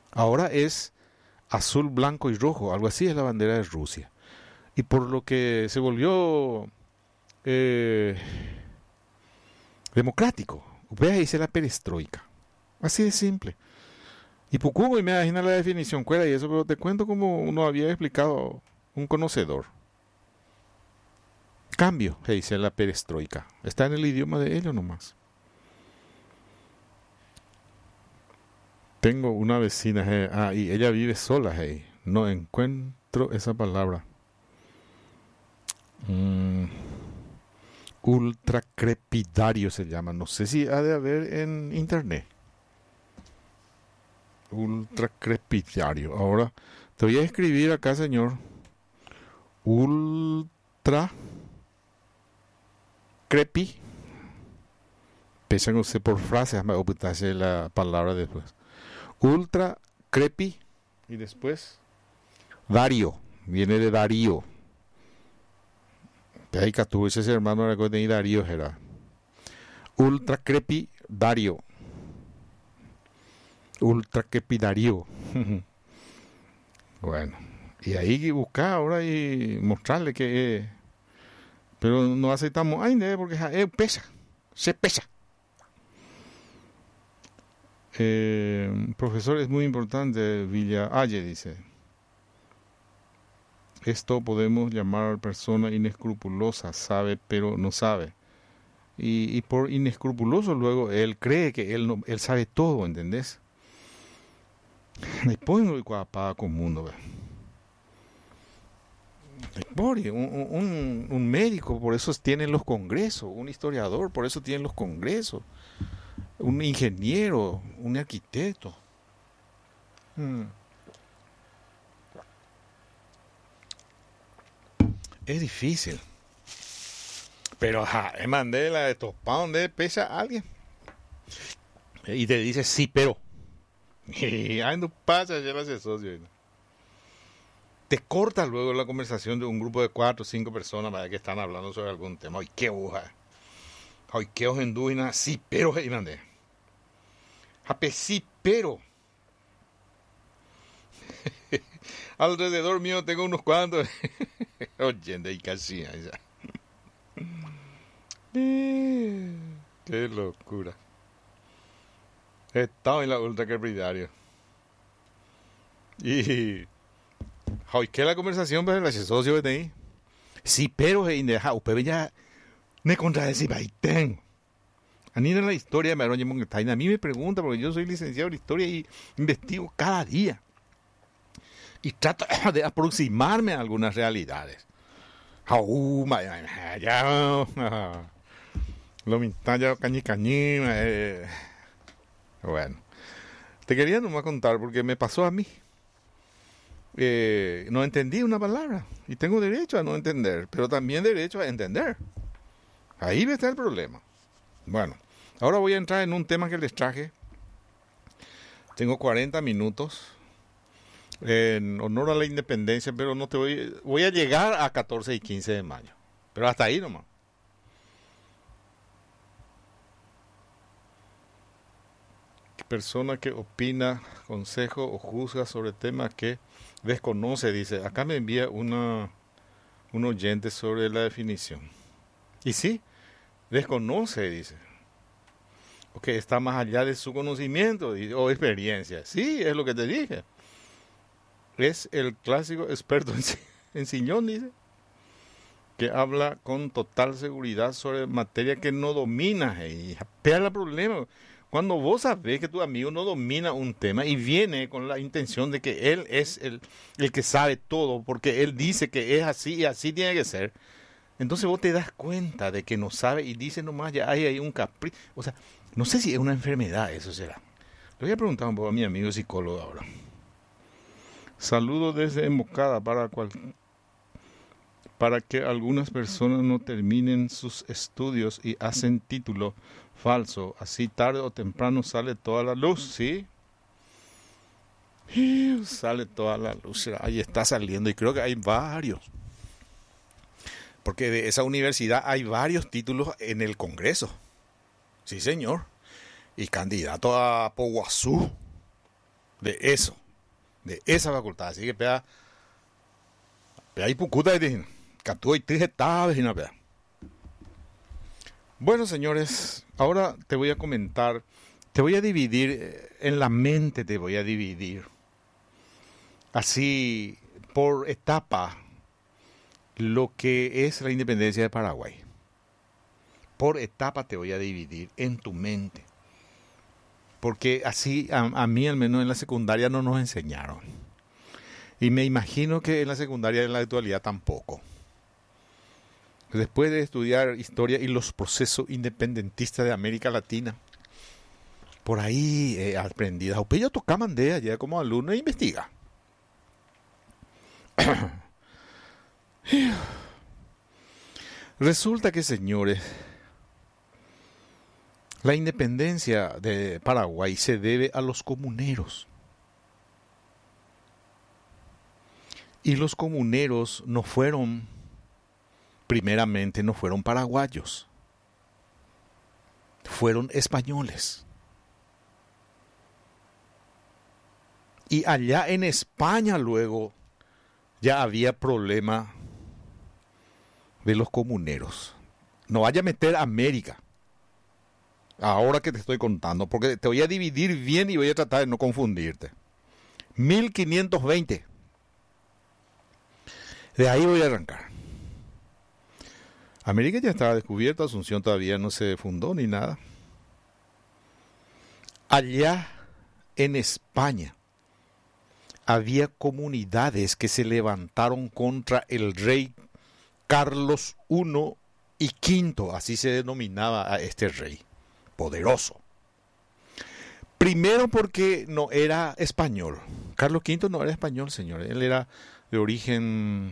Ahora es azul, blanco y rojo, algo así es la bandera de Rusia. Y por lo que se volvió democrático. Ve ahí dice la perestroika. Así de simple. Y poco me imagina la definición cuera y eso, pero te cuento como uno había explicado un conocedor. Cambio, se dice la perestroika. Está en el idioma de ellos nomás. Tengo una vecina, y ella vive sola, no encuentro esa palabra. Ultracrepidario se llama. No sé si ha de haber en internet. Ultracrepidario. Ahora te voy a escribir acá, señor. Ultra crepi. Pese no sé por frases, me ocultase la palabra después. Ultra crepi. Y después Dario. Viene de Darío. Ahí que tuvo ese hermano era que tenía Darío era. Ultra crepi Dario. Ultra crepi Darío. Bueno. Y ahí buscar ahora y mostrarle que pero no aceptamos ay porque pesa. Se pesa. Profesor, es muy importante Villa Aye dice. Esto podemos llamar persona inescrupulosa, sabe pero no sabe. Y por inescrupuloso luego él cree que él sabe todo, ¿entendés? Después no hay para con mundo. Un médico, por eso tienen los congresos, un historiador, por eso tienen los congresos, un ingeniero, un arquitecto. Es difícil. Pero mandé la de topado donde pesa a alguien. Y te dice sí, pero. Y no pasa, ya lo hace socio. Te corta luego la conversación de un grupo de 4 o 5 personas que están hablando sobre algún tema. Ay, qué hoja. Ay, qué hoja endúina. Sí, pero. Y mandé. Jape, sí, pero. Alrededor mío tengo unos cuantos. Oyente, y casi. Qué locura. He estado en la ultracrepidario. Y hoy que la conversación para el socio que tenía. Sí, pero usted ya me contradice Baitén. A mí en la historia me a mí me pregunta porque yo soy licenciado en historia y investigo cada día. Y trato de aproximarme a algunas realidades. Lo mintalla cañi. Bueno, te quería nomás contar porque me pasó a mí. No entendí una palabra y tengo derecho a no entender, pero también derecho a entender. Ahí está el problema. Bueno, ahora voy a entrar en un tema que les traje. Tengo 40 minutos en honor a la independencia, pero no voy a llegar a 14 y 15 de mayo. Pero hasta ahí nomás. Persona que opina, consejo o juzga sobre temas que desconoce, dice. Acá me envía un oyente sobre la definición. Y sí, desconoce, dice. O que está más allá de su conocimiento o experiencia. Sí, es lo que te dije. Es el clásico experto en Ciñón, dice. Que habla con total seguridad sobre materia que no domina. Y apea el problema. Cuando vos sabés que tu amigo no domina un tema y viene con la intención de que él es el que sabe todo, porque él dice que es así y así tiene que ser, entonces vos te das cuenta de que no sabe y dice nomás ya hay un capricho. O sea, no sé si es una enfermedad, eso será. Le voy a preguntar un poco a mi amigo psicólogo ahora. Saludo desde Embocada para que algunas personas no terminen sus estudios y hacen título falso, así tarde o temprano sale toda la luz, ¿sí? Y sale toda la luz, ahí está saliendo y creo que hay varios, porque de esa universidad hay varios títulos en el Congreso, sí señor, y candidato a Poguazú, de eso, de esa facultad. Así que pea y pucuta y catúa y trijeta, y no pea. Bueno, señores, ahora te voy a comentar, te voy a dividir, en la mente te voy a dividir, así por etapa, lo que es la independencia de Paraguay. Por etapa te voy a dividir en tu mente. Porque así, a mí al menos en la secundaria no nos enseñaron. Y me imagino que en la secundaria en la actualidad tampoco. Después de estudiar historia y los procesos independentistas de América Latina, por ahí he aprendido. Yo tocaba mandé allá como alumno e investiga. Resulta que, señores, la independencia de Paraguay se debe a los comuneros. Y los comuneros no fueron, primeramente, no fueron paraguayos. Fueron españoles. Y allá en España luego ya había problema de los comuneros. No vaya a meter a América. Ahora que te estoy contando, porque te voy a dividir bien y voy a tratar de no confundirte. 1520. De ahí voy a arrancar. América ya estaba descubierta, Asunción todavía no se fundó ni nada. Allá en España había comunidades que se levantaron contra el rey Carlos I y V, así se denominaba a este rey poderoso. Primero porque no era español. Carlos V no era español, señor. Él era de origen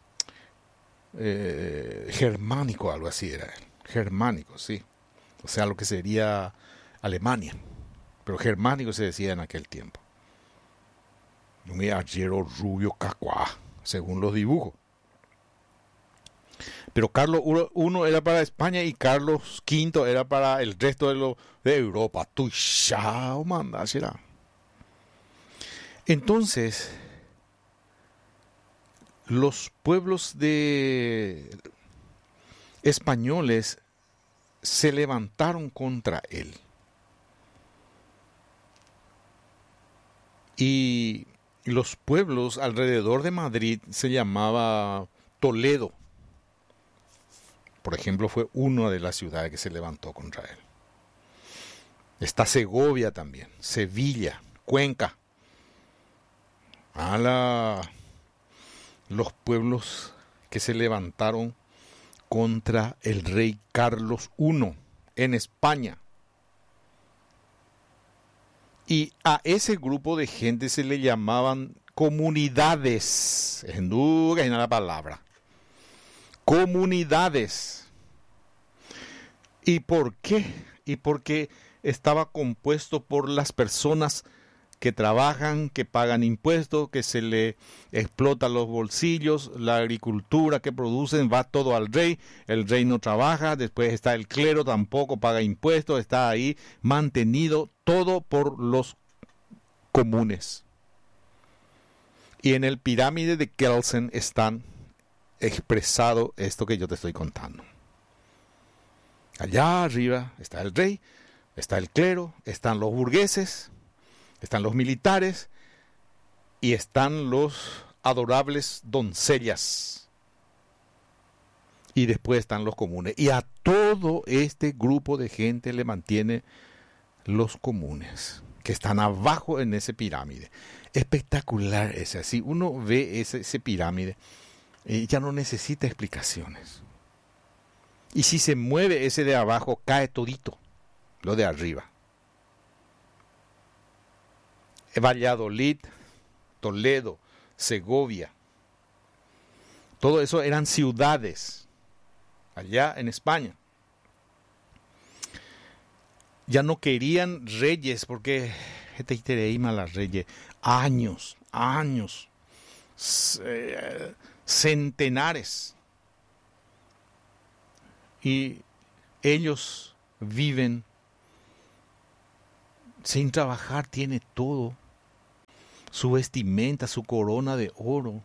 germánico, algo así era él. Germánico, sí. O sea, lo que sería Alemania. Pero germánico se decía en aquel tiempo. Un arriero rubio cacuá, según los dibujos. Pero Carlos I era para España y Carlos V era para el resto de Europa. Tú chao, manda, será. Entonces, los pueblos de españoles se levantaron contra él. Y los pueblos alrededor de Madrid se llamaba Toledo. Por ejemplo, fue una de las ciudades que se levantó contra él. Está Segovia también, Sevilla, Cuenca. Los pueblos que se levantaron contra el rey Carlos I en España. Y a ese grupo de gente se le llamaban comunidades. En duda hay la palabra. Comunidades. ¿Y por qué? Y porque estaba compuesto por las personas que trabajan, que pagan impuestos, que se le explotan los bolsillos, la agricultura que producen, va todo al rey, el rey no trabaja, después está el clero, tampoco paga impuestos, está ahí mantenido todo por los comunes. Y en el pirámide de Kelsen están expresado esto que yo te estoy contando. Allá arriba está el rey, está el clero, están los burgueses, están los militares y están los adorables doncellas. Y después están los comunes. Y a todo este grupo de gente le mantiene los comunes, que están abajo en ese pirámide. Espectacular ese. Si uno ve ese pirámide, ya no necesita explicaciones. Y si se mueve ese de abajo, cae todito lo de arriba. Valladolid, Toledo, Segovia, todo eso eran ciudades allá en España. Ya no querían reyes porque las reyes, años, centenares. Y ellos viven sin trabajar, tiene todo. su vestimenta, su corona de oro,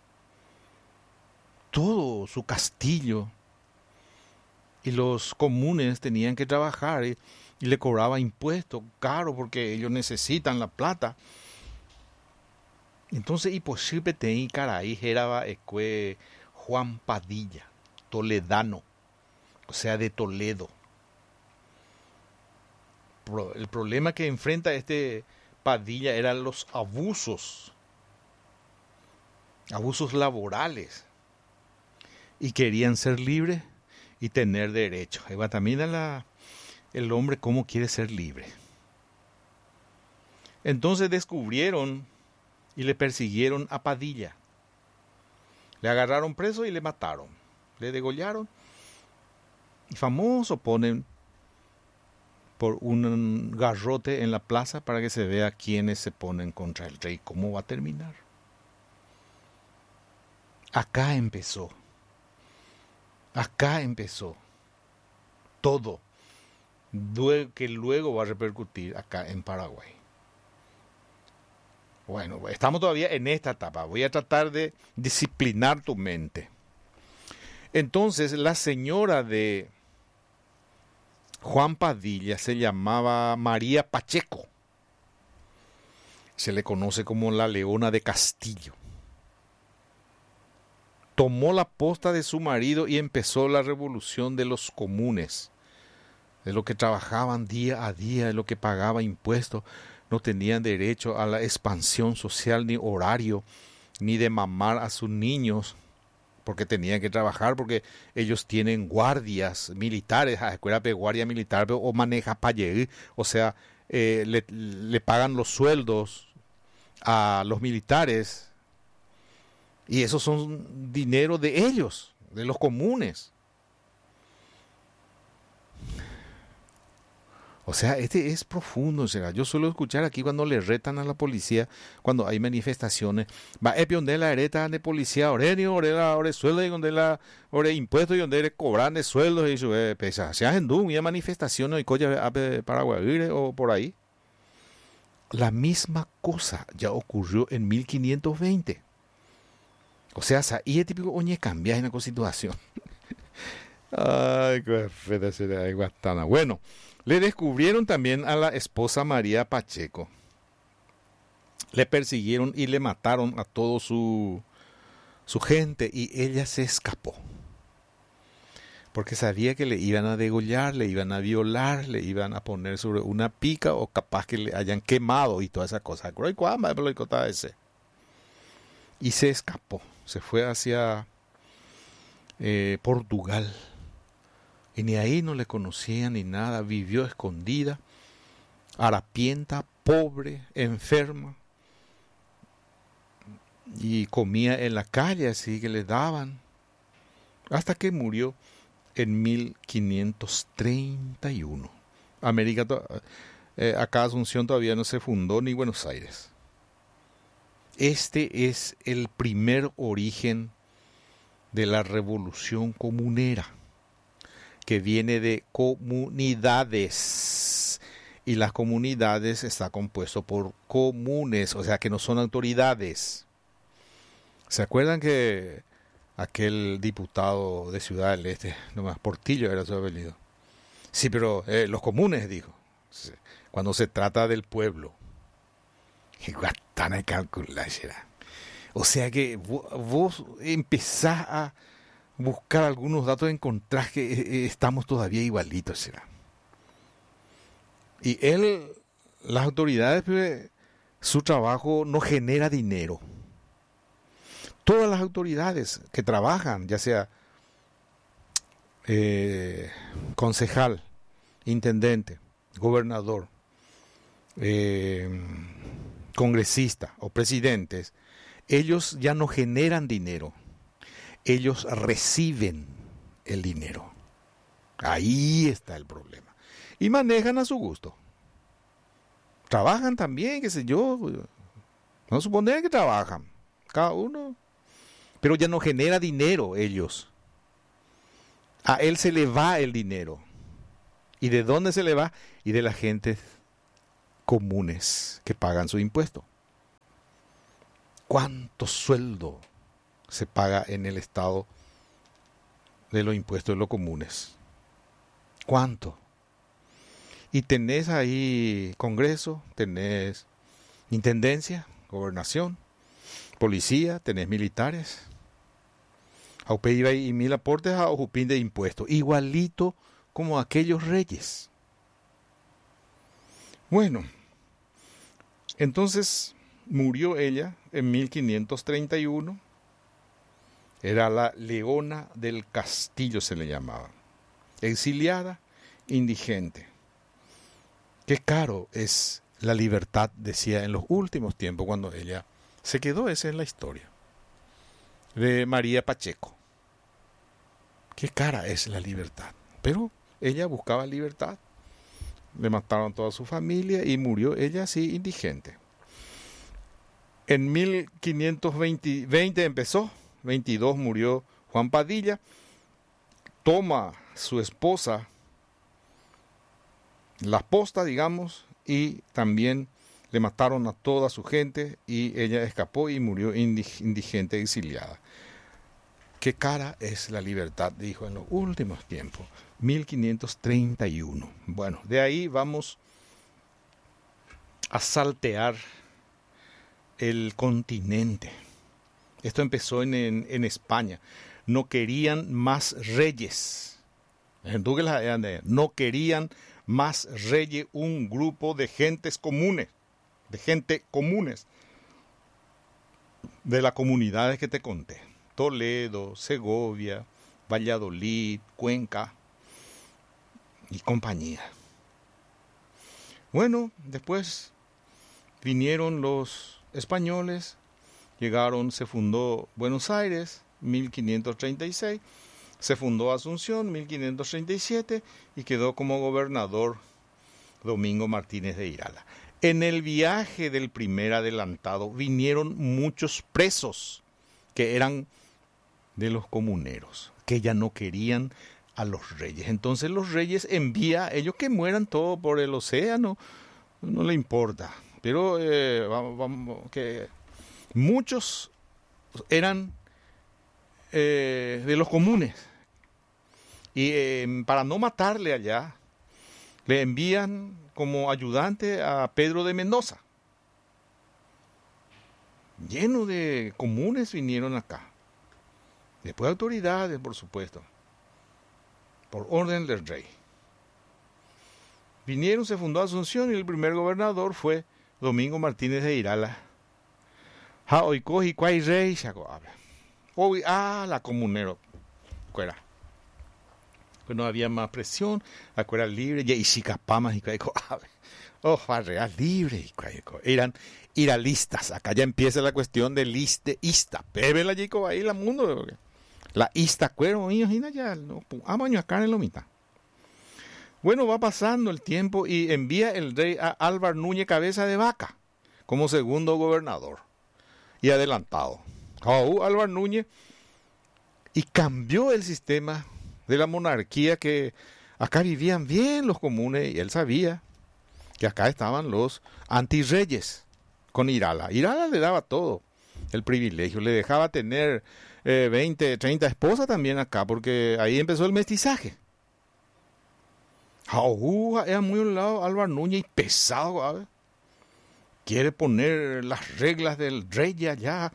todo su castillo. Y los comunes tenían que trabajar y le cobraba impuestos caro porque ellos necesitan la plata. Entonces, y posible tenía caray, era Juan Padilla, toledano, o sea, de Toledo. El problema que enfrenta este Padilla eran los abusos laborales. Y querían ser libres y tener derechos. Ahí va también el hombre cómo quiere ser libre. Entonces descubrieron y le persiguieron a Padilla. Le agarraron preso y le mataron. Le degollaron. Y famoso ponen por un garrote en la plaza para que se vea quiénes se ponen contra el rey. ¿Cómo va a terminar? Acá empezó todo, que luego va a repercutir acá en Paraguay. Bueno, estamos todavía en esta etapa. Voy a tratar de disciplinar tu mente. Entonces, la señora de Juan Padilla se llamaba María Pacheco. Se le conoce como la Leona de Castillo. Tomó la posta de su marido y empezó la revolución de los comunes, de los que trabajaban día a día, de los que pagaban impuestos, no tenían derecho a la expansión social, ni horario, ni de mamar a sus niños, porque tenían que trabajar, porque ellos tienen guardias militares, a escuela de guardia militar, o maneja paye, o sea, le pagan los sueldos a los militares. Y esos son dinero de ellos, de los comunes. O sea, este es profundo, será. Yo suelo escuchar aquí cuando le retan a la policía, cuando hay manifestaciones. Va de la areta de policía, ore sueldo y donde la ore impuestos y donde le cobran de sueldos y su pesa. Se hacen y manifestaciones y colla Paraguay o por ahí. La misma cosa ya ocurrió en 1520. O sea, y es típico oñe cambiar en la situación. Ay, qué feta será guatana. Bueno, le descubrieron también a la esposa María Pacheco. Le persiguieron y le mataron a toda su gente y ella se escapó. Porque sabía que le iban a degollar, le iban a violar, le iban a poner sobre una pica o capaz que le hayan quemado y toda esa cosa. Y se escapó. Se fue hacia Portugal. Y ni ahí no le conocían ni nada. Vivió escondida, harapienta, pobre, enferma. Y comía en la calle, así que le daban. Hasta que murió en 1531. Acá Asunción todavía no se fundó, ni Buenos Aires. Este es el primer origen de la revolución comunera, que viene de comunidades. Y las comunidades están compuestas por comunes, o sea que no son autoridades. ¿Se acuerdan que aquel diputado de Ciudad del Este, nomás Portillo era su apellido? Sí, pero los comunes, dijo, cuando se trata del pueblo. Qué guatana de calcular será. O sea que vos empezás a buscar algunos datos y encontrás que estamos todavía igualitos, será. Y las autoridades, su trabajo no genera dinero. Todas las autoridades que trabajan, ya sea concejal, intendente, gobernador, congresista o presidentes, ellos ya no generan dinero, ellos reciben el dinero. Ahí está el problema. Y manejan a su gusto. Trabajan también, qué sé yo. No suponer que trabajan, cada uno. Pero ya no genera dinero ellos. A él se le va el dinero. ¿Y de dónde se le va? Y de la gente comunes que pagan su impuesto. ¿Cuánto sueldo se paga en el Estado de los impuestos de los comunes? ¿Cuánto? Y tenés ahí Congreso, tenés Intendencia, Gobernación, Policía, tenés militares. Aupe iba y mil aportes a Ojupín de impuestos, igualito como aquellos reyes. Bueno, entonces murió ella en 1531. Era la Leona del Castillo, se le llamaba. Exiliada, indigente. Qué caro es la libertad, decía en los últimos tiempos cuando ella se quedó. Esa es la historia de María Pacheco. Qué cara es la libertad. Pero ella buscaba libertad. Le mataron a toda su familia y murió ella así, indigente. En 1520 empezó, 22 murió Juan Padilla. Toma su esposa la posta, digamos, y también le mataron a toda su gente y ella escapó y murió indigente, exiliada. Qué cara es la libertad, dijo en los últimos tiempos, 1531. Bueno, de ahí vamos a saltear el continente. Esto empezó en España. No querían más reyes. No querían más reyes, un grupo de gentes comunes, de las comunidades que te conté. Toledo, Segovia, Valladolid, Cuenca y compañía. Bueno, después vinieron los españoles, llegaron, se fundó Buenos Aires, 1536, se fundó Asunción, 1537, y quedó como gobernador Domingo Martínez de Irala. En el viaje del primer adelantado vinieron muchos presos que eran de los comuneros, que ya no querían a los reyes. Entonces los reyes envían a ellos que mueran todos por el océano, no le importa. Pero que muchos eran de los comunes. Y para no matarle allá, le envían como ayudante a Pedro de Mendoza. Lleno de comunes vinieron acá. Después autoridades, por supuesto. Por orden del rey. Vinieron, se fundó Asunción y el primer gobernador fue Domingo Martínez de Irala. Hoy cogi cuay rey, hoy la comunero. Cuera. Pues no había más presión, acuera libre, y chicapamas y cuayco. Real libre. Eran iralistas. Acá ya empieza la cuestión de ista. Pebe la chico ahí la mundo. La ista cuero, imagina ya. Amaño acá en lo mitad. Bueno, va pasando el tiempo y envía el rey a Álvar Núñez Cabeza de Vaca como segundo gobernador y adelantado. Álvar Núñez, y cambió el sistema de la monarquía, que acá vivían bien los comunes y él sabía que acá estaban los antirreyes con Irala. Irala le daba todo el privilegio, le dejaba tener 20, 30 esposas también acá, porque ahí empezó el mestizaje. Era muy un lado Álvar Núñez y pesado, ¿sabes? Quiere poner las reglas del rey allá.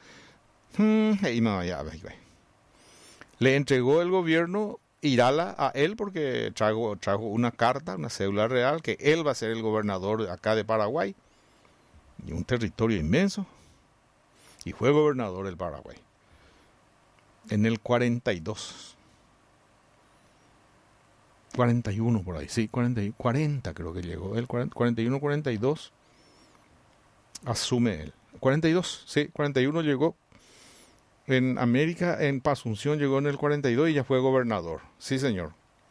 Le entregó el gobierno Irala a él porque trajo una carta, una cédula real, que él va a ser el gobernador acá de Paraguay. Y un territorio inmenso. Y fue gobernador del Paraguay. En el 42. 41 por ahí, sí, 40 creo que llegó. El 41, 42 asume él. 42, sí, 41 llegó. En América, en Asunción llegó en el 42 y ya fue gobernador. Sí, señor.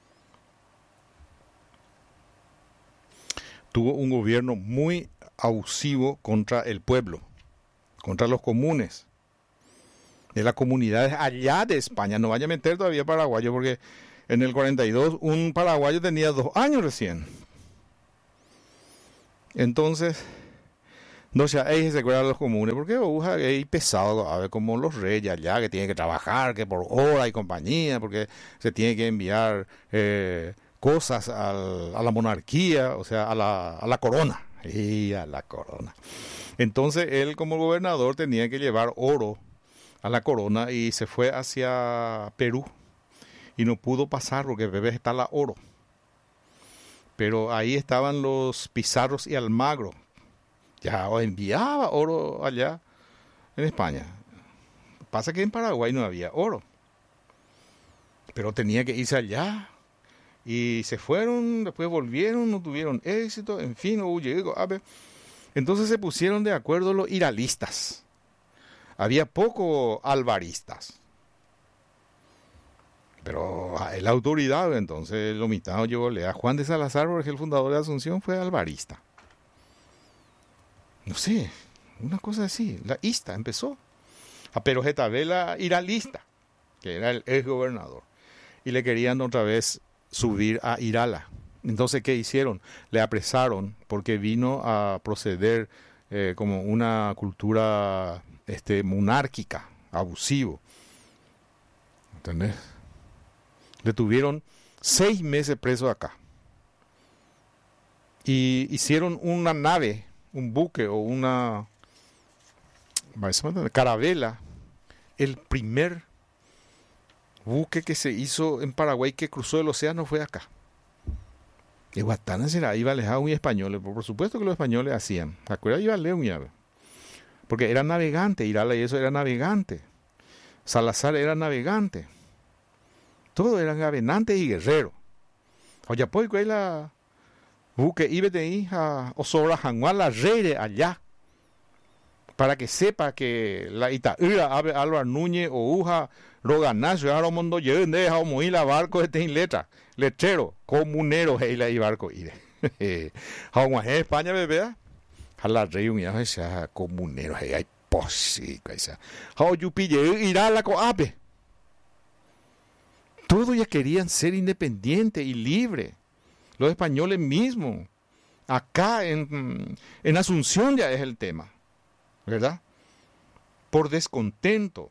Tuvo un gobierno muy abusivo contra el pueblo, contra los comunes, de las comunidades allá de España. No vaya a meter todavía paraguayo, porque en el 42 un paraguayo tenía 2 años recién. Entonces, No sea, ahí se acuerdan los comunes, porque uja es pesado, a ver, como los reyes allá, que tienen que trabajar, que por hora y compañía, porque se tiene que enviar cosas a la monarquía, o sea, a la corona. Y a la corona. Entonces él como gobernador tenía que llevar oro a la corona y se fue hacia Perú y no pudo pasar porque bebé está la oro. Pero ahí estaban los Pizarros y Almagro. Ya enviaba oro allá en España. Pasa que en Paraguay no había oro. Pero tenía que irse allá. Y se fueron, después volvieron, no tuvieron éxito, en fin, no llegó. A ver. Entonces se pusieron de acuerdo los iralistas. Había poco alvaristas. Pero la autoridad, entonces, el Lomitano llegó a Juan de Salazar, porque el fundador de Asunción fue alvarista. No sé, una cosa así. La ista empezó. Pero Getabela iralista, que era el ex gobernador. Y le querían otra vez subir a Irala. Entonces, ¿qué hicieron? Le apresaron porque vino a proceder como una cultura monárquica, abusivo. ¿Entendés? Le tuvieron 6 meses preso acá. Y hicieron una nave, un buque o una carabela, el primer buque que se hizo en Paraguay que cruzó el océano fue acá. Y Guatana será, iba alejado y españoles, por supuesto que los españoles hacían. ¿Te acuerdas? Iba León y ave. Porque era navegante, Irala y eso era navegante. Salazar era navegante. Todos eran navegantes y guerreros. Oye, pues, ¿cuál es la buque iba de ahí a Osobra Janual, la reire allá? Para que sepa que la Itaúra, Ave Álvaro Núñez, o Uja, Roganacio, Aro Mondo, Lleven, deja muy la barco de en letra, lechero, comunero, heila y barco, ire. Jaguaje, España, bebé, a la rey, un hijo, ese comunero, hay posible, esa. How you pille, irá a la coape. Todos ya querían ser independientes y libres. Los españoles mismos. Acá en Asunción ya es el tema. ¿Verdad? Por descontento.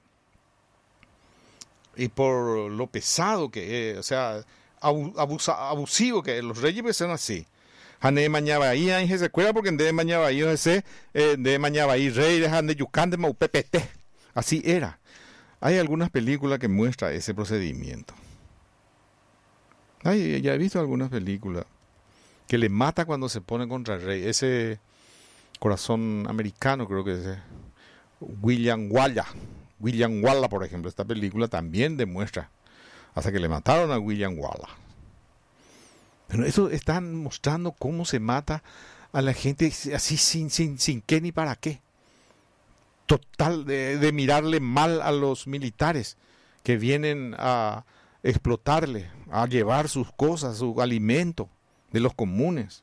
Y por lo pesado que es. O sea, abusivo que es. Los reyes pues son así. Hané mañaba ahí, ahí se acuerda porque en de mañaba ahí, de mañaba ahí, rey, dejan de yucán de maupepete. Así era. Hay algunas películas que muestran ese procedimiento. Ay, ya he visto algunas películas que le mata cuando se pone contra el rey. Ese Corazón Americano, creo que es William Wallace, por ejemplo. Esta película también demuestra hasta que le mataron a William Wallace. Pero eso están mostrando cómo se mata a la gente así sin qué ni para qué. Total de mirarle mal a los militares que vienen a explotarle, a llevar sus cosas, su alimento de los comunes.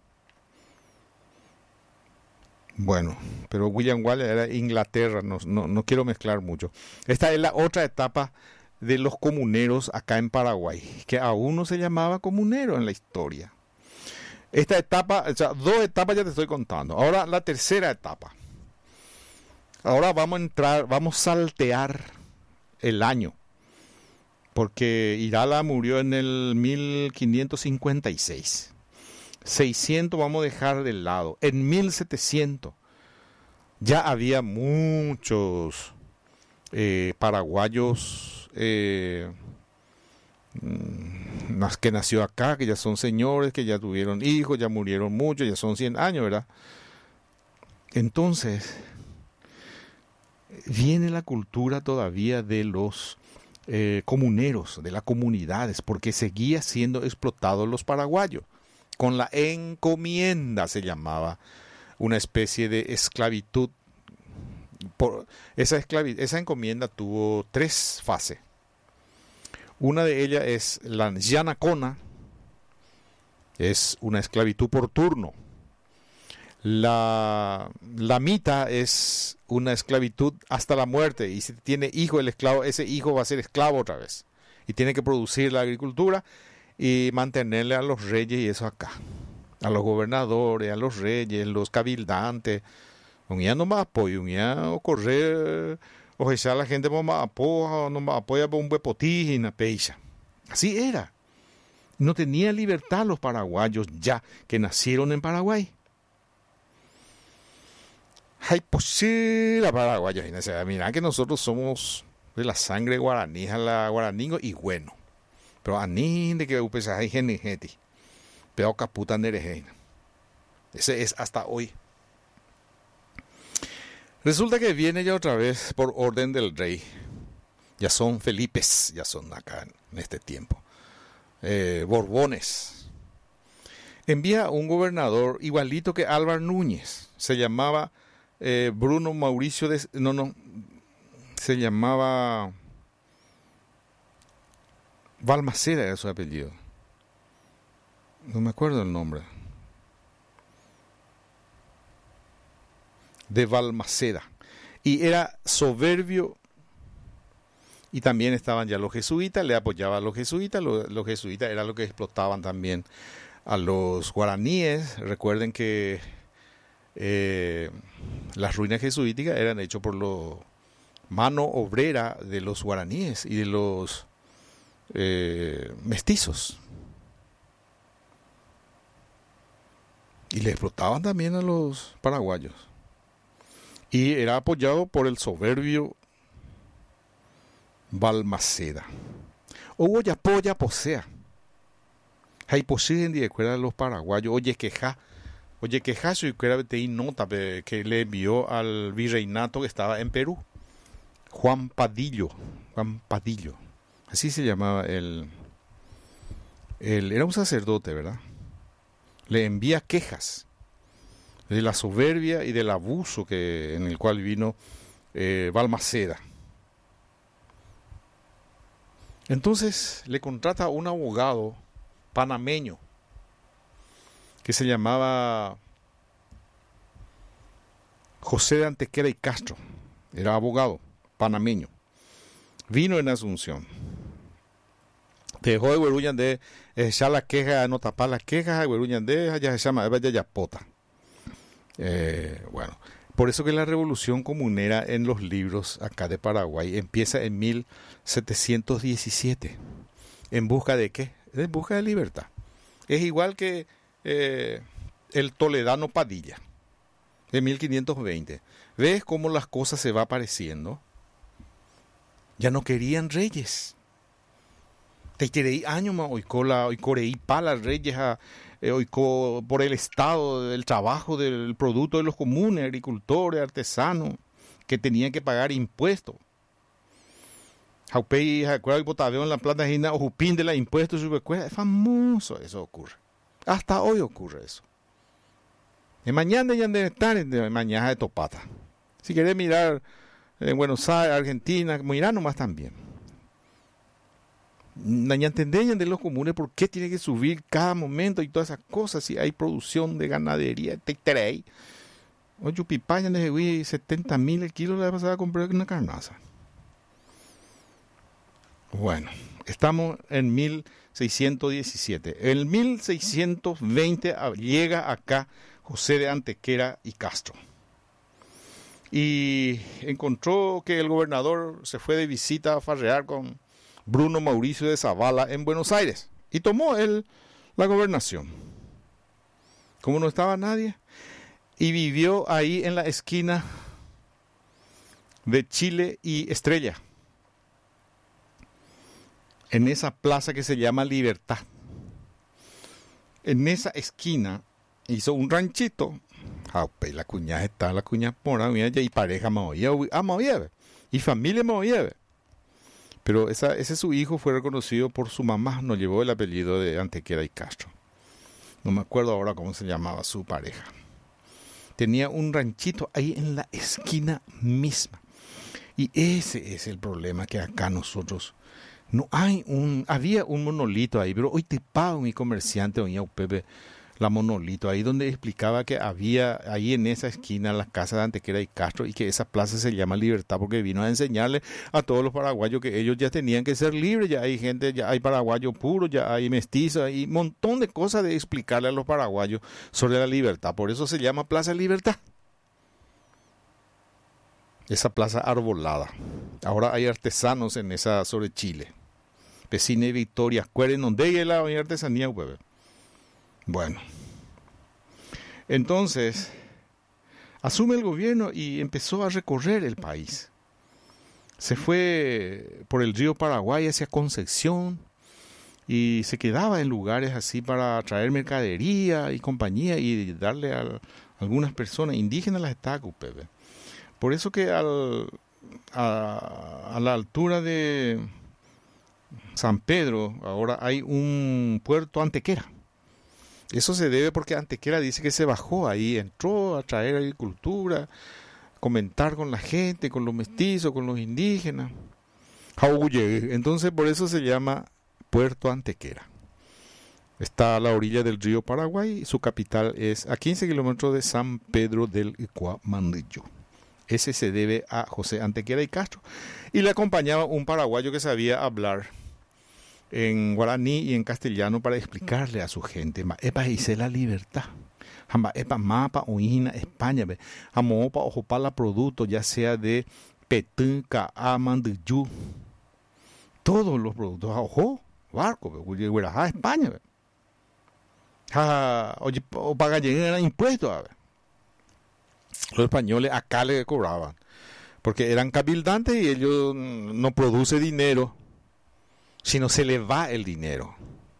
Bueno, pero William Wallace era Inglaterra, no quiero mezclar mucho. Esta es la otra etapa de los comuneros acá en Paraguay, que aún no se llamaba comunero en la historia. Esta etapa, o sea, 2 etapas ya te estoy contando. Ahora la tercera etapa. Ahora vamos a saltear el año. Porque Irala murió en el 1556. 600 vamos a dejar de lado. En 1700 ya había muchos paraguayos que nació acá, que ya son señores, que ya tuvieron hijos, ya murieron muchos, ya son 100 años, ¿verdad? Entonces, viene la cultura todavía de los comuneros, de las comunidades, porque seguía siendo explotados los paraguayos. Con la encomienda se llamaba, una especie de esclavitud. Esa encomienda tuvo 3 fases. Una de ellas es la llanacona, es una esclavitud por turno. La mita es una esclavitud hasta la muerte, y si tiene hijo el esclavo, ese hijo va a ser esclavo otra vez. Y tiene que producir la agricultura y mantenerle a los reyes y eso acá. A los gobernadores, a los reyes, los cabildantes, Un día no me apoyo, un día o correr, o echar a la gente no me apoya por un huepotí y una peixa. Así era. No tenía libertad los paraguayos ya que nacieron en Paraguay. Ay, pues sí, la paraguaya. Mira que nosotros somos de la sangre guaraní, a la guaraningo y bueno. Pero a ni de que hay gente, pero caputa nerejeina. Ese es hasta hoy. Resulta que viene ya otra vez por orden del rey. Ya son Felipes, ya son acá en este tiempo. Borbones. Envía un gobernador igualito que Álvar Núñez. Se llamaba Bruno Mauricio de... Se llamaba... Balmaceda era su apellido. No me acuerdo el nombre. De Balmaceda. Y era soberbio. Y también estaban ya los jesuitas, le apoyaban a los jesuitas. Los jesuitas eran los que explotaban también a los guaraníes. Recuerden que las ruinas jesuíticas eran hechas por la mano obrera de los guaraníes y de los mestizos. Y le explotaban también a los paraguayos. Y era apoyado por el soberbio Balmaceda. Hubo ya polla posea. Hay posible de acuerdo a los paraguayos. Oye, queja, soy que te nota que le envió al virreinato que estaba en Perú. Juan Padillo. Así se llamaba él. Era un sacerdote, ¿verdad? Le envía quejas de la soberbia y del abuso en el cual vino Balmaceda. Entonces le contrata a un abogado panameño que se llamaba José de Antequera y Castro. Era abogado panameño. Vino en Asunción. Dejó de Hueruñan de echar la queja, no tapar las quejas, Hueruñan de ya se llama Yapota. Bueno, por eso que la revolución comunera en los libros acá de Paraguay empieza en 1717. ¿En busca de qué? En busca de libertad. Es igual que el toledano Padilla, de 1520. ¿Ves cómo las cosas se va apareciendo? Ya no querían reyes. Te queréis años más, hoy coreí palas reyes por el estado del trabajo, del producto de los comunes, agricultores, artesanos, que tenían que pagar impuestos. Jaupey, acuerdo botaveo en la planta de o jupín de la impuestos, es famoso, eso ocurre. Hasta hoy ocurre eso. En mañana ya deben estar en mañana de Topata. Si querés mirar en Buenos Aires, Argentina, mirá nomás también. No entendían de los comunes por qué tiene que subir cada momento y todas esas cosas si hay producción de ganadería, te oye, pipaya de 70,000 el kilo la pasada a comprar una carnaza. Bueno, estamos en 1617. En 1620 llega acá José de Antequera y Castro. Y encontró que el gobernador se fue de visita a farrear con Bruno Mauricio de Zavala en Buenos Aires. Y tomó él la gobernación. Como no estaba nadie. Y vivió ahí en la esquina de Chile y Estrella. En esa plaza que se llama Libertad. En esa esquina hizo un ranchito. La cuñada está, la cuñada mora, y pareja Maoyeve. Y familia Maoyeve. Pero ese su hijo fue reconocido por su mamá, nos llevó el apellido de Antequera y Castro. No me acuerdo ahora cómo se llamaba su pareja. Tenía un ranchito ahí en la esquina misma. Y ese es el problema que acá nosotros no hay había un monolito ahí, pero hoy te paga mi comerciante, doña Pepe, la monolito, ahí donde explicaba que había ahí en esa esquina la casa de Antequera y Castro y que esa plaza se llama Libertad porque vino a enseñarle a todos los paraguayos que ellos ya tenían que ser libres, ya hay gente, ya hay paraguayos puros, ya hay mestizos, hay un montón de cosas de explicarle a los paraguayos sobre la libertad, por eso se llama Plaza Libertad. esa plaza arbolada. Ahora hay artesanos en esa sobre Chile. Pesine Victoria, Cueren, donde hay la artesanía, pues. Bueno. Entonces, asume el gobierno y empezó a recorrer el país. Se fue por el río Paraguay hacia Concepción y se quedaba en lugares así para traer mercadería y compañía y darle a algunas personas indígenas las estacas, Pepe. Por eso que a la altura de San Pedro ahora hay un puerto Antequera. Eso se debe porque Antequera dice que se bajó ahí, entró a traer agricultura, comentar con la gente, con los mestizos, con los indígenas. Entonces por eso se llama Puerto Antequera. Está a la orilla del río Paraguay y su capital es a 15 kilómetros de San Pedro del Icuamandillo. Ese se debe a José Antequera y Castro. Y le acompañaba un paraguayo que sabía hablar en guaraní y en castellano para explicarle a su gente, epa hice la libertad. Epa mapa oína España, amopa ojopa la producto, ya sea de petunca, amandillú, todos los productos, ojo, barco, España, oye, o paga llegar impuestos, los españoles acá le cobraban, porque eran cabildantes y ellos no producen dinero, sino se le va el dinero.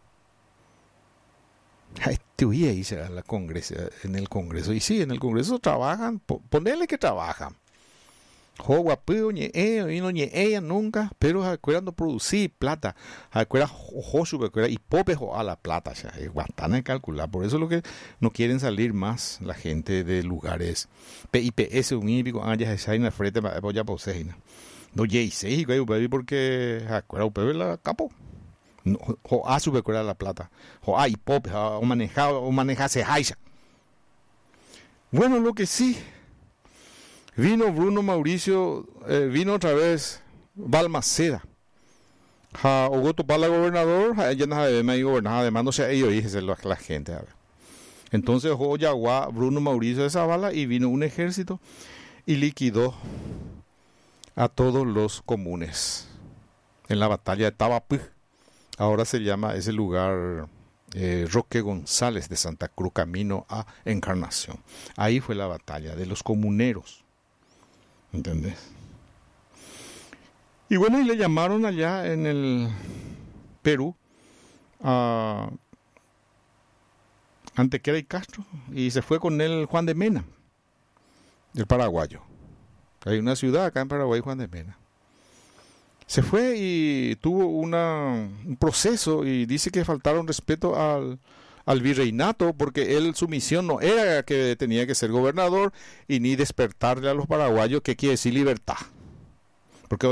En el Congreso. Y sí, en el Congreso trabajan, ponele que trabajan. Y no nunca, pero acuerdan producir plata. Acuerdan y popes a la plata. O sea, es bastante calcular. Por eso es lo que no quieren salir más la gente de lugares. PIPS, un hípico, ya en la frente, ya poseína. No, ya hice, porque acuerdan, la capo. No, a su recuerda la plata. Y pop, o manejarse haisha. Bueno, lo que sí. Vino Bruno Mauricio, vino otra vez Balmaceda. Ogoto para la gobernador, ya no sabe, me gobernaba, además no sé, ellos dicen la gente. A ver. Entonces, Yagua, Bruno Mauricio de Zavala y vino un ejército y liquidó a todos los comunes en la batalla de Tabapú. Ahora se llama ese lugar Roque González de Santa Cruz, camino a Encarnación. Ahí fue la batalla de los comuneros. ¿Entendés? Y bueno, y le llamaron allá en el Perú a Antequera y Castro y se fue con él Juan de Mena, el paraguayo. Hay una ciudad acá en Paraguay, Juan de Mena. Se fue y tuvo un proceso y dice que faltaron respeto al virreinato porque su misión no era que tenía que ser gobernador y ni despertarle a los paraguayos que quiere decir libertad. Porque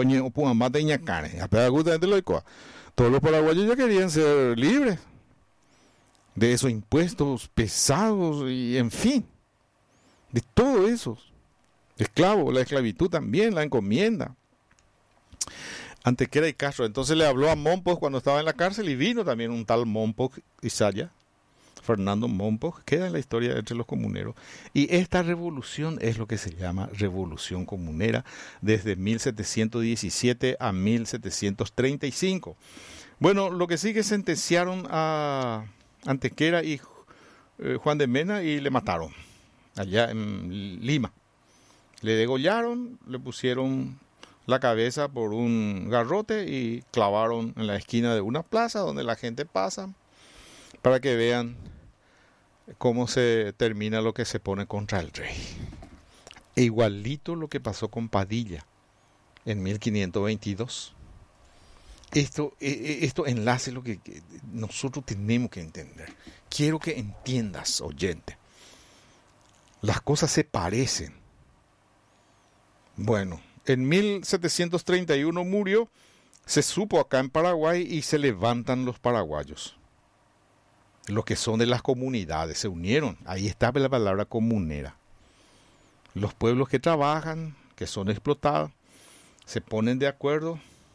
todos los paraguayos ya querían ser libres de esos impuestos pesados y en fin, de todo eso. Esclavo, la esclavitud también, la encomienda. Antequera y Castro. Entonces le habló a Mompox cuando estaba en la cárcel y vino también un tal Mompox Isaya, Fernando Mompox, queda en la historia entre los comuneros. Y esta revolución es lo que se llama revolución comunera desde 1717 a 1735. Bueno, lo que sí que sentenciaron a Antequera y Juan de Mena y le mataron allá en Lima. Le degollaron, le pusieron la cabeza por un garrote y clavaron en la esquina de una plaza donde la gente pasa para que vean cómo se termina lo que se pone contra el rey. E igualito lo que pasó con Padilla en 1522. Esto enlace lo que nosotros tenemos que entender. Quiero que entiendas, oyente. Las cosas se parecen. Bueno, en 1731 murió, se supo acá en Paraguay y se levantan los paraguayos. Los que son de las comunidades se unieron. Ahí está la palabra comunera. Los pueblos que trabajan, que son explotados, se ponen de acuerdo.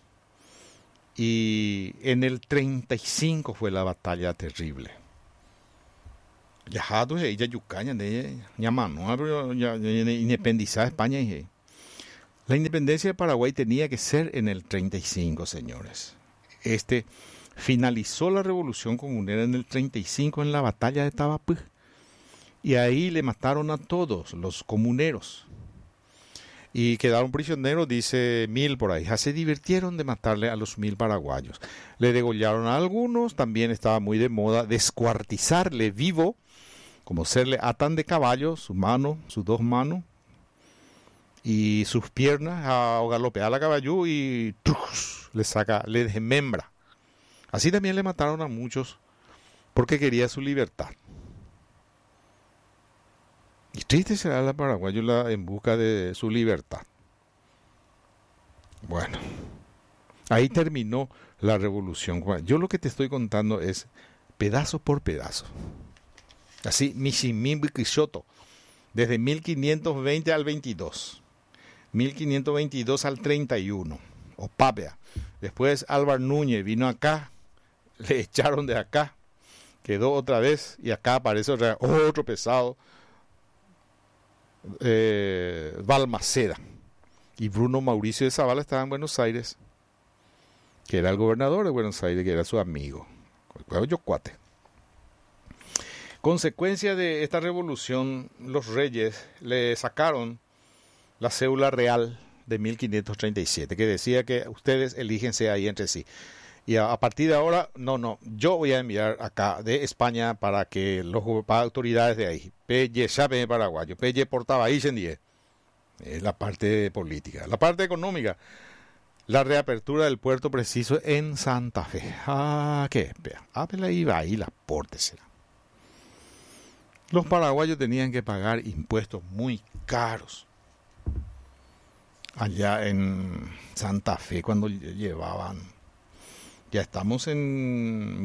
Y en el 35 fue la batalla terrible. Ya ella yucaña de Yamanua, pero ya independizada España y La independencia de Paraguay tenía que ser en el 35, señores. Finalizó la revolución comunera en el 35 en la batalla de Tabapú. Y ahí le mataron a todos los comuneros. Y quedaron prisioneros, dice 1000 por ahí. Ya se divirtieron de matarle a los 1000 paraguayos. Le degollaron a algunos, también estaba muy de moda descuartizarle vivo, como se le atan de caballo, su mano, sus 2 manos, y sus piernas a galopear a la caballo y le desmembra. Así también le mataron a muchos porque quería su libertad. Y triste será la paraguayola en busca de su libertad. Bueno, ahí terminó la revolución. Yo lo que te estoy contando es pedazo por pedazo. Así, Mishimim Biquishoto, desde 1520 al 22, 1522 al 31, Opapea. Después Álvar Núñez vino acá, le echaron de acá, quedó otra vez y acá aparece otro pesado. Balmaceda y Bruno Mauricio de Zavala estaba en Buenos Aires, que era el gobernador de Buenos Aires, que era su amigo, yo cuate. Consecuencia de esta revolución, los reyes le sacaron la cédula real de 1537, que decía que ustedes elígense ahí entre sí. Y a partir de ahora, yo voy a enviar acá de España para que para autoridades de ahí, pelle sabe paraguayo, pelle portaba ahí es la parte política. La parte económica, la reapertura del puerto preciso en Santa Fe. Qué espera. Ápela iba ahí la pórtesela. Los paraguayos tenían que pagar impuestos muy caros allá en Santa Fe cuando llevaban. Ya estamos en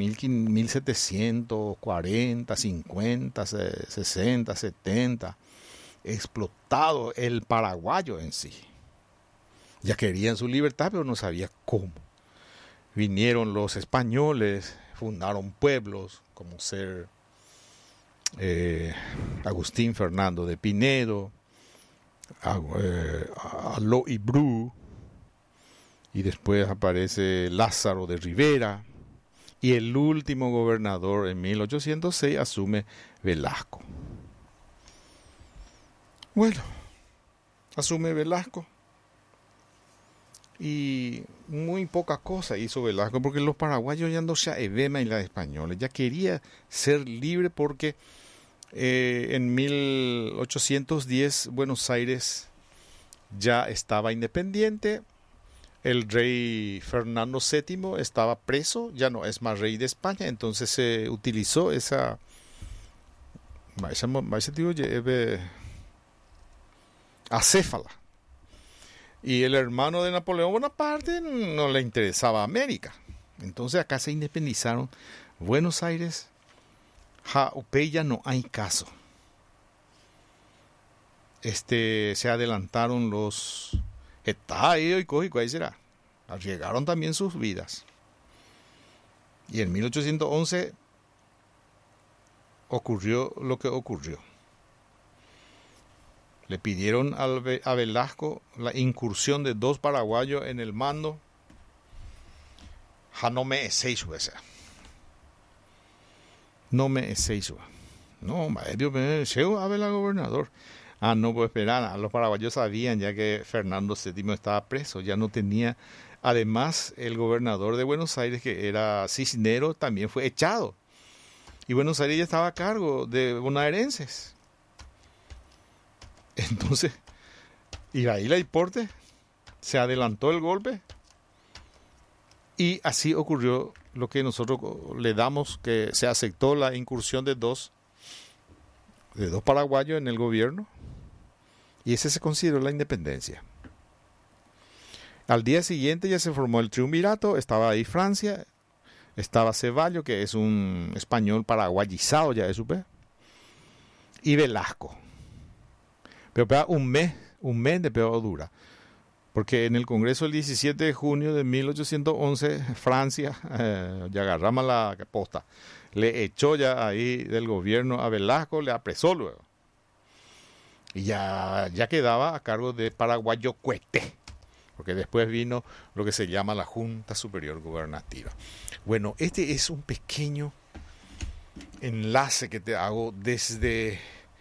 1740, 50, 60, 70. Explotado el paraguayo en sí. Ya querían su libertad, pero no sabía cómo. Vinieron los españoles, fundaron pueblos como ser Agustín Fernando de Pinedo, Aló y Bru. Y después aparece Lázaro de Rivera. Y el último gobernador en 1806 asume Velasco. Bueno, asume Velasco. Y muy poca cosa hizo Velasco porque los paraguayos ya no se evema y los españoles. Ya quería ser libre porque en 1810 Buenos Aires ya estaba independiente. El rey Fernando VII estaba preso, ya no es más rey de España, entonces se utilizó esa acéfala. Y el hermano de Napoleón Bonaparte no le interesaba América. Entonces acá se independizaron Buenos Aires, ya no hay caso. Se adelantaron los ahí será. Arriesgaron también sus vidas. Y en 1811 ocurrió lo que ocurrió. Le pidieron a Velasco la incursión de 2 paraguayos en el mando. No me es 6 veces. No me es 6. No, Dios me llevo a ver al gobernador. No puedo esperar. Los paraguayos sabían ya que Fernando VII estaba preso. Ya no tenía. Además, el gobernador de Buenos Aires, que era Cisneros, también fue echado. Y Buenos Aires ya estaba a cargo de bonaerenses. Entonces, y ahí la Porte se adelantó el golpe. Y así ocurrió lo que nosotros le damos, que se aceptó la incursión de dos paraguayos en el gobierno. Y ese se consideró la independencia. Al día siguiente ya se formó el triunvirato, estaba ahí Francia, estaba Ceballos, que es un español paraguayizado, ya supe, y Velasco. Pero un mes de peor dura. Porque en el Congreso del 17 de junio de 1811, Francia, ya agarramos la posta, le echó ya ahí del gobierno a Velasco, le apresó luego. Y ya quedaba a cargo de Paraguayocuete, porque después vino lo que se llama la Junta Superior Gubernativa. Bueno, este es un pequeño enlace que te hago desde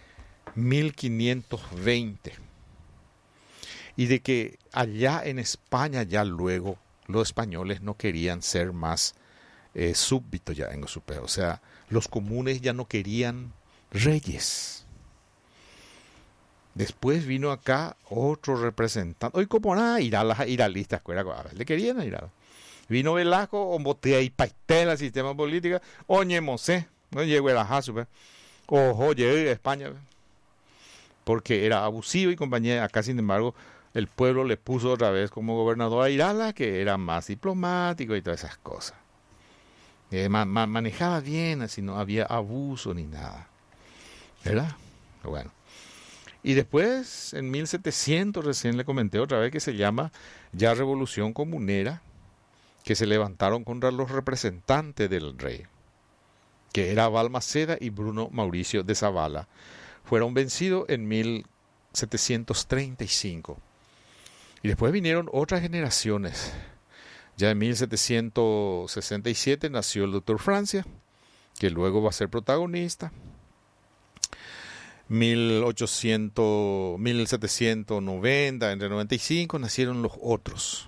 1520. Y de que allá en España ya luego los españoles no querían ser más súbditos ya en su país. O sea, los comunes ya no querían reyes. Después vino acá otro representante. Hoy como nada, iralistas, le querían ir a. Vino Velasco, botea y paistela el sistema político. Oye, Mosé, no llegó a la super. Ojo, llegué a España. Porque era abusivo y compañía. Acá, sin embargo, el pueblo le puso otra vez como gobernador a Irala, que era más diplomático y todas esas cosas. Manejaba bien, así no había abuso ni nada. ¿Verdad? Bueno. Y después, en 1700, recién le comenté otra vez, que se llama ya Revolución Comunera, que se levantaron contra los representantes del rey, que era Balmaceda y Bruno Mauricio de Zavala. Fueron vencidos en 1735. Y después vinieron otras generaciones. Ya en 1767 nació el doctor Francia, que luego va a ser protagonista. 1790, entre 95, nacieron los otros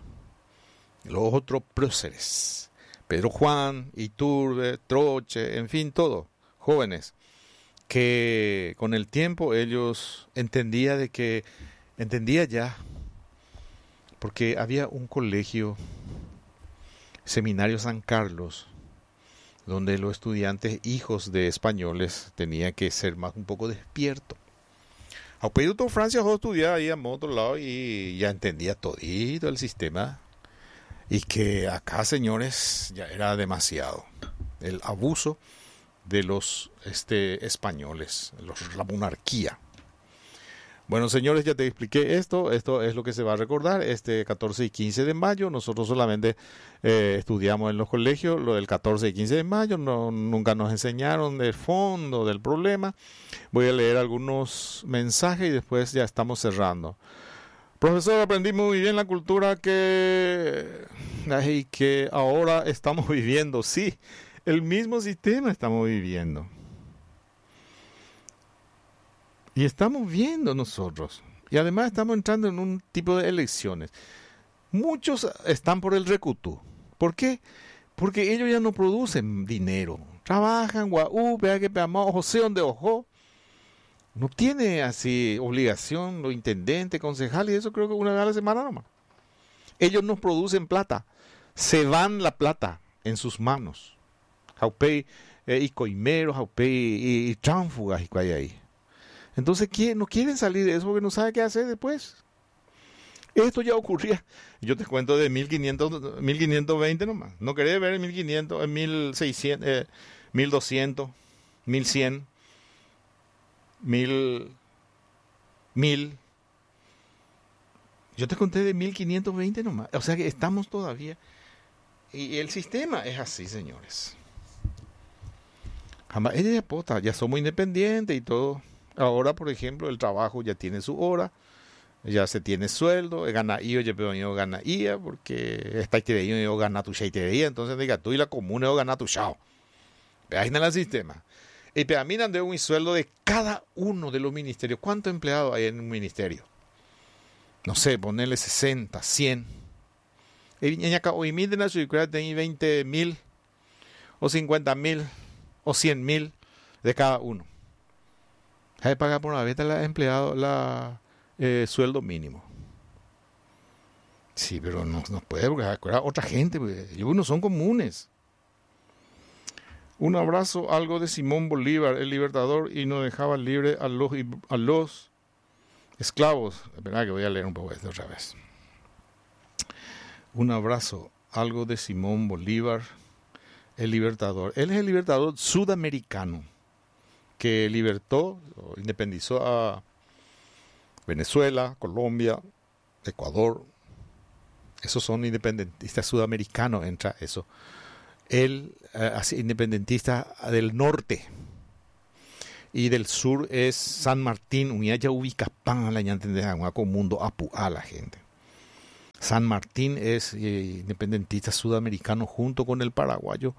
próceres. Pedro Juan, Iturbe, Troche, en fin, todo, jóvenes, que con el tiempo ellos entendía ya, porque había un colegio, Seminario San Carlos, donde los estudiantes hijos de españoles tenían que ser más un poco despiertos. A Pedro Francia yo estudiaba ahí a otro lado y ya entendía todito el sistema, y que acá, señores, ya era demasiado el abuso de los españoles, la monarquía. Bueno, señores, ya te expliqué esto es lo que se va a recordar este 14 y 15 de mayo. Nosotros solamente estudiamos en los colegios lo del 14 y 15 de mayo, nunca nos enseñaron el fondo del problema. Voy a leer algunos mensajes y después ya estamos cerrando. Profesor, aprendí muy bien la cultura que ahora estamos viviendo. Sí, el mismo sistema estamos viviendo. Y estamos viendo nosotros. Y además estamos entrando en un tipo de elecciones. Muchos están por el recutú. ¿Por qué? Porque ellos ya no producen dinero. Trabajan, vea que José donde ojo. No tiene así obligación los intendentes, concejales, y eso creo que una vez a la semana nomás. Ellos no producen plata. Se van la plata en sus manos. Jaupey y coimeros, jaupey y tránfugas y cuay ahí. Entonces no quieren salir de eso porque no saben qué hacer después. Esto ya ocurría. Yo te cuento de 1520 nomás. No quería ver en 1500, en 1600, 1200, 1100, 1000. Yo te conté de 1520 nomás. O sea que estamos todavía. Y el sistema es así, señores. Jamás, ella ya somos independientes y todo. Ahora, por ejemplo, el trabajo ya tiene su hora, ya se tiene sueldo, gana yo gana ia, porque está yo gana tu shaitería, entonces diga tú y la comuna yo gana tu chao. Pero ahí en el sistema. Y para mí de un sueldo de cada uno de los ministerios. ¿Cuántos empleados hay en un ministerio? No sé, ponerle 60, 100. Y acá hoy mil de la ciudad tiene 20,000 o 50,000 o 100,000 de cada uno. Hay que pagar por una vez al empleado sueldo mínimo. Sí, pero no puede, porque otra gente, pues, y unos son comunes. Un abrazo, algo de Simón Bolívar, el libertador, y no dejaba libre a los esclavos. Espera que voy a leer un poco esto otra vez. Un abrazo, algo de Simón Bolívar, el libertador. Él es el libertador sudamericano que libertó o independizó a Venezuela, Colombia, Ecuador. Esos son independentistas sudamericanos, entra eso. Él, independentista del norte. Y del sur es San Martín, Uñaya Ubicapán, la ñante Comundo Apu a la gente. San Martín es independentista sudamericano junto con el paraguayo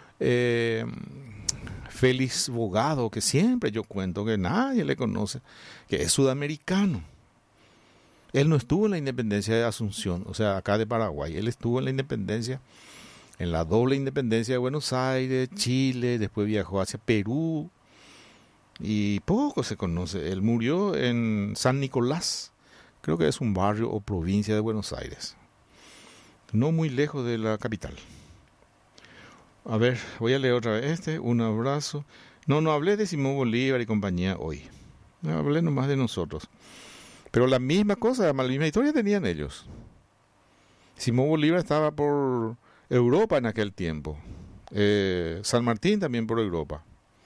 Félix Bogado, que siempre yo cuento que nadie le conoce, que es sudamericano. Él no estuvo en la independencia de Asunción, o sea, acá de Paraguay. Él estuvo en la independencia, en la doble independencia de Buenos Aires, Chile, después viajó hacia Perú y poco se conoce. Él murió en San Nicolás, creo que es un barrio o provincia de Buenos Aires, no muy lejos de la capital. A ver, voy a leer otra vez un abrazo. No hablé de Simón Bolívar y compañía hoy. No hablé nomás de nosotros. Pero la misma cosa, la misma historia tenían ellos. Simón Bolívar estaba por Europa en aquel tiempo. San Martín también por Europa.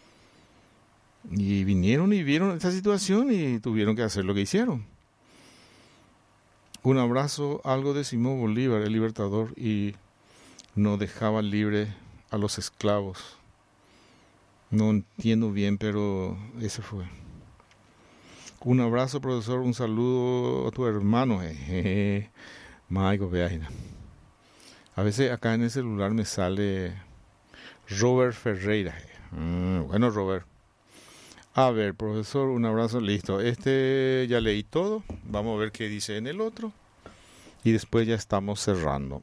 Y vinieron y vieron esta situación y tuvieron que hacer lo que hicieron. Un abrazo, algo de Simón Bolívar, el libertador, y no dejaba libre a los esclavos. No entiendo bien, pero ese fue. Un abrazo, profesor, un saludo a tu hermano. Michael, vea. A veces acá en el celular me sale Robert Ferreira. Bueno, Robert. A ver, profesor, un abrazo, listo. Ya leí todo. Vamos a ver qué dice en el otro. Y después ya estamos cerrando.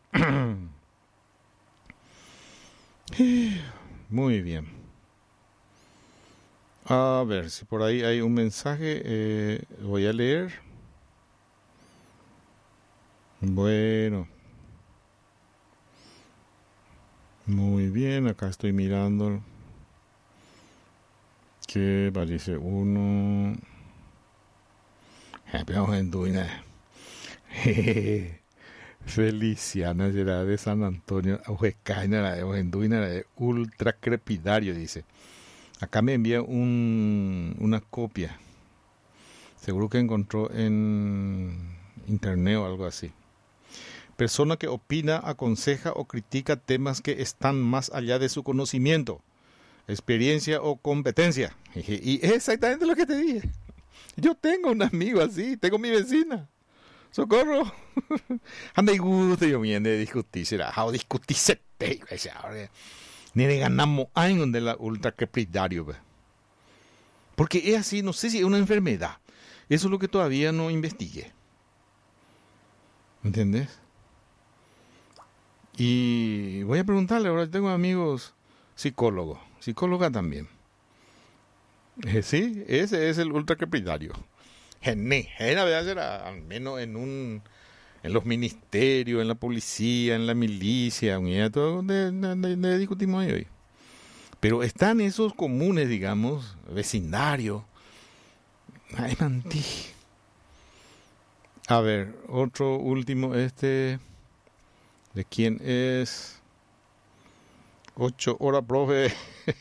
Muy bien. A ver, si por ahí hay un mensaje, voy a leer. Bueno. Muy bien, acá estoy mirando. Que parece uno. Feliciana será de San Antonio, Ojecaina, Ojenduina, ultra crepidario, dice. Acá me envía una copia. Seguro que encontró en internet o algo así. Persona que opina, aconseja o critica temas que están más allá de su conocimiento, experiencia o competencia. Y es exactamente lo que te dije. Yo tengo un amigo así, tengo mi vecina. Socorro. Anda y gusto yo viene de discutir, será. How discutir se pega, ni le ganamos años de la ultra crepidario. Porque es así, no sé si es una enfermedad. Eso es lo que todavía no investigué. ¿Entendés? Y voy a preguntarle, ahora tengo amigos psicólogos, psicóloga también. Sí, ese es el ultra crepidario. La verdad será, al menos en los ministerios, en la policía, en la milicia, todo donde discutimos hoy. Pero están esos comunes, digamos, vecindarios. Ay, mantí. A ver, otro último, ¿de quién es? 8 horas, profe.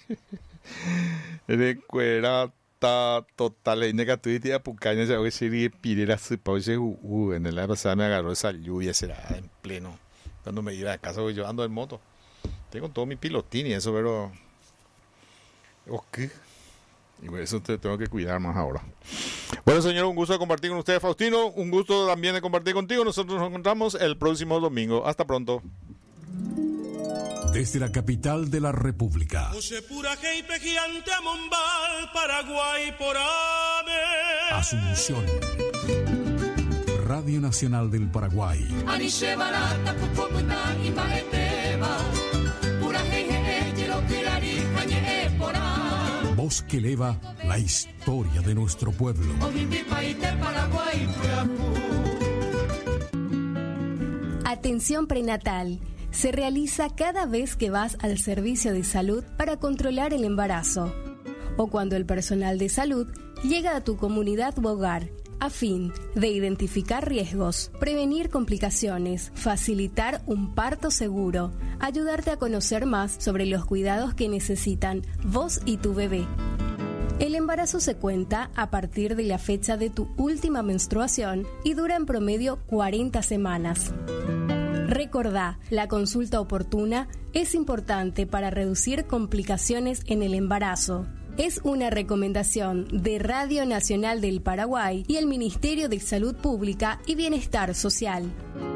De cuerata total. Y negatividad, pucaña, ya voy a decir, pirera, en el año pasado me agarró esa lluvia, será en pleno. Cuando me iba a casa, yo ando en moto. Tengo todo mi pilotín y eso, pero. Ok. Y por eso te tengo que cuidar más ahora. Bueno, señor, un gusto de compartir con usted, Faustino. Un gusto también de compartir contigo. Nosotros nos encontramos el próximo domingo. Hasta pronto. Desde la capital de la República. Asunción. Radio Nacional del Paraguay. Voz que eleva la historia de nuestro pueblo. Atención prenatal. Se realiza cada vez que vas al servicio de salud para controlar el embarazo o cuando el personal de salud llega a tu comunidad u hogar a fin de identificar riesgos, prevenir complicaciones, facilitar un parto seguro, ayudarte a conocer más sobre los cuidados que necesitan vos y tu bebé. El embarazo se cuenta a partir de la fecha de tu última menstruación y dura en promedio 40 semanas. Recordá, la consulta oportuna es importante para reducir complicaciones en el embarazo. es una recomendación de Radio Nacional del Paraguay y el Ministerio de Salud Pública y Bienestar Social.